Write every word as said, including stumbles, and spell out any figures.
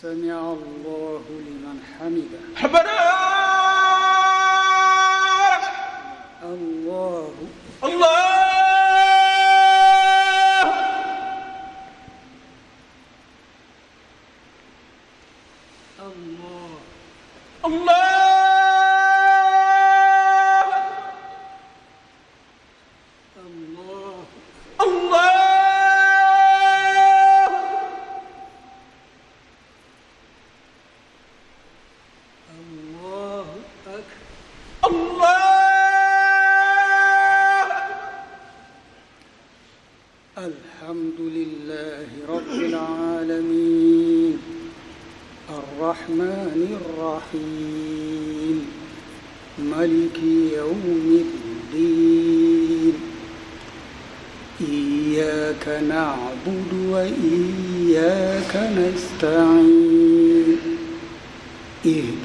سمع الله لمن حمده. ربنا الله الله الله الله الله الله الله أكبر. الله الحمد لله رب العالمين الرحمن الرحيم مالك يوم الدين إياك نعبد وإياك نستعين.